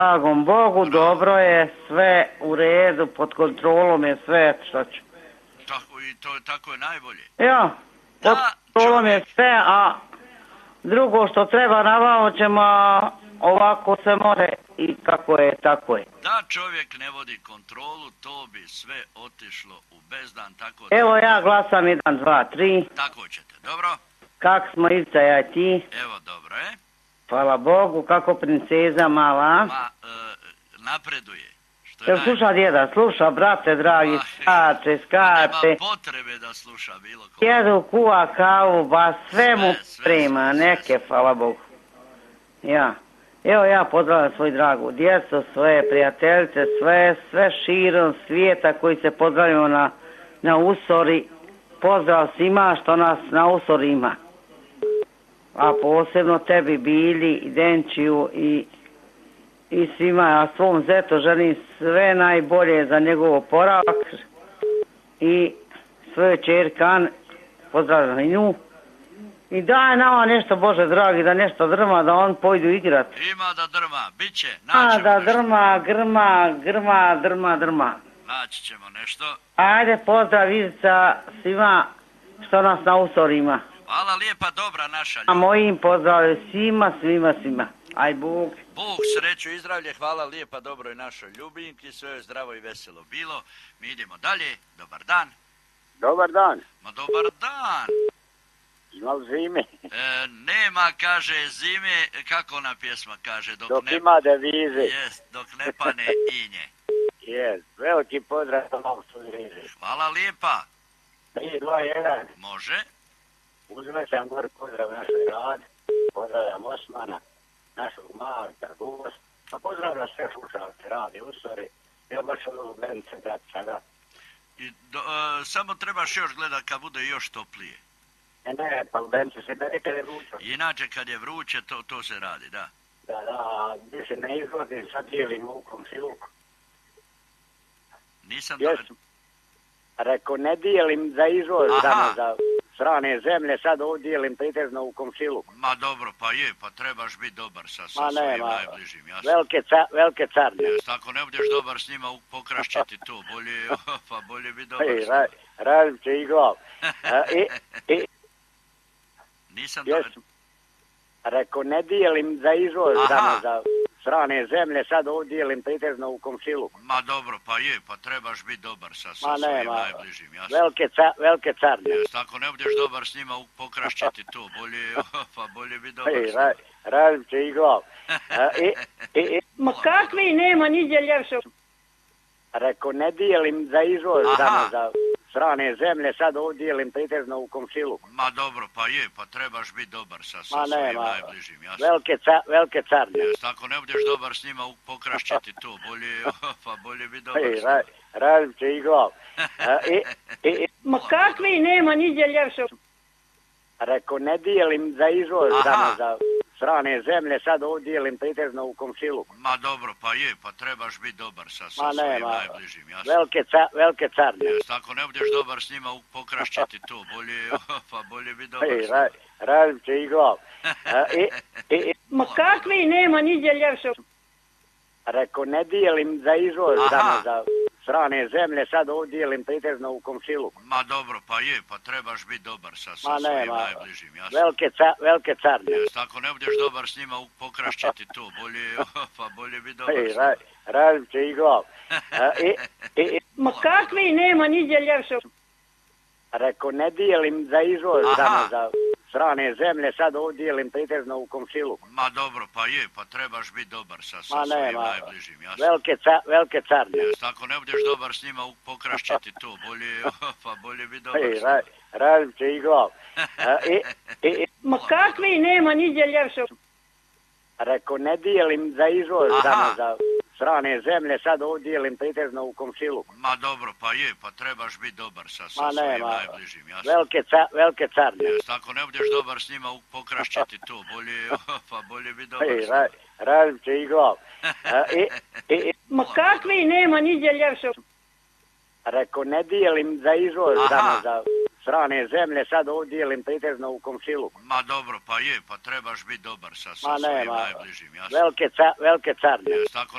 Dragom Bogu, dobro je, sve u redu, pod kontrolom je sve, što ću. Tako je najbolje. Ja, pod kontrolom je sve, a drugo što treba navamo ćemo, ovako se more i kako je, tako je. Da čovjek ne vodi kontrolu, to bi sve otišlo u bezdan, tako da... Evo ja glasam 1, 2, 3. Tako ćete, dobro? Kako smo Ivica, ja i ti? Evo, dobro je. Hvala Bogu, kako princeza mala? Napreduje. Jel sluša djeda, sluša, brate dragi, skače. Nema potrebe da sluša bilo ko. Jedu, kuva kavu, ba sve mu prima, neke, hvala Bogu. Ja. Evo ja pozdravljam svoju dragu djecu, svoje prijateljice, sve širom svijeta koji se pozdravimo na Usori. Pozdrav svima što nas na Usori ima. A posebno tebi, Bili, i Denčiju i svima, a svom zetu želim sve najbolje za njegov oporavak i svoju čerkan, pozdravljam i nju. I daj nama nešto, Bože dragi, da nešto drma, da on pojdu igrat. Ima da drma, bit će, naćemo nešto. Da drma. Naći ćemo nešto. Ajde, pozdrav Ivica svima što nas na Usori ima. Hvala lijepa, dobra naša ljubav. A mojim pozdravljaju svima. Aj Bog. Bog, sreću i zdravlje, hvala lijepa dobroj našoj ljubimki, sve je zdravo i veselo bilo. Mi idemo dalje, dobar dan. Dobar dan. Ma dobar dan. Ima li zime? Nema, kaže, zime, kako ona pjesma kaže? Dok ima devize. Jest, dok ne pane inje. Jest, veliki pozdrav za malo sudirine. Hvala lijepa. 3, 2, 1. Može. Uzmećam gor pozdrav našoj rad, pozdravljam Osmana, našog Marka, Gost, pa pozdravljam sve slušalce radi Usori, ja baš ono gledam se dati sada. Samo trebaš još gledat kad bude još toplije. Ne, pa gledam se da nekad je vruće. Inače kad je vruće, to se radi, da. Da, gdje se ne izvodim, sad dijelim u komšiluku. Nisam Reko, ne dijelim za izvoz, za strane zemlje, sad ovdje dijelim pretežno u komšiluku. Ma dobro, pa trebaš biti dobar sa svojim najbližim, jasno. Velike carne. Ako ne budeš dobar s njima, pokrašće ti to, bolje biti dobar s njima. Razim će i glav. Nisam dobar. Reko, ne dijelim za izvoz, za strane zemlje, sad ovdje dijelim pretežno u komšiluku. Ma dobro, pa trebaš biti dobar sa svojim najbližim, jasno. Velike carne. Ako ne budeš dobar s njima, pokrašće ti to, bolje biti dobar s njima. Razim će i glav. Ma kakvi nema niđe ljepše. Reko, ne dijelim za izvoz, za strane zemlje, sad ovdje dijelim pretežno u komšiluku. Ma dobro, pa trebaš biti dobar sa svojim najbližim, jasno. Velike carne. Ako ne budeš dobar s njima, pokrašće ti to, bolje biti dobar s njima. Razim će i glav. Ma kakvi nema niđe ljepše. Reko, ne dijelim za izvoz, za strane zemlje, sad ovdje dijelim pretežno u komšiluku. Ma dobro, pa trebaš biti dobar sa svojim najbližim, jasno. Velike carne. Ako ne budeš dobar s njima, pokrašće ti to, bolje biti dobar s njima. Razim će i glav. Ma kakvi nema niđe ljepše. Reko, ne dijelim za izvoz, za strane zemlje, sad ovdje dijelim pretežno u komšiluku. Ma dobro, pa trebaš biti dobar sa svojim najbližim, jasno. Velike carne. Ako ne budeš dobar s njima, pokrašće ti to, bolje biti dobar s njima. Razim će i glav. Ma kakvi nema niđe ljepše. Reko, ne dijelim za izvoz, za strane zemlje, sad ovdje dijelim pretežno u komšiluku. Ma dobro, pa trebaš biti dobar sa svojim najbližim, jasno. Velike carne. Ako ne budeš dobar s njima, pokrašće ti to, bolje biti dobar s njima. Razim će i glav. Ma kakvi nema niđe ljepše. Reko, ne dijelim za izvoz, za strane zemlje, sad ovdje dijelim pretežno u komšiluku. Ma dobro, pa trebaš biti dobar sa svojim najbližim, jasno. Velike carne. Ako ne budeš dobar s njima, pokrašće ti to, bolje biti dobar s njima. Razim će i glav. Ma kakvi nema niđe ljepše. Reko, ne dijelim za izvoz, za strane zemlje, sad ovdje dijelim pretežno u komšiluku. Ma dobro, pa trebaš biti dobar sa svojim najbližim, jasno. Velike carne. Ako